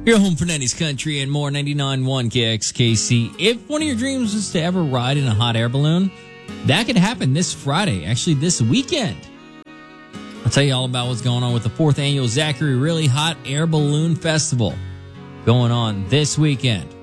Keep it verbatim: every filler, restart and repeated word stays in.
Your home for nineties country and more, ninety-nine point one K X K C. If one of your dreams was to ever ride in a hot air balloon, that could happen this Friday, actually this weekend. I'll tell you all about what's going on with the fourth annual Zachary Really Hot Air Balloon Festival going on this weekend.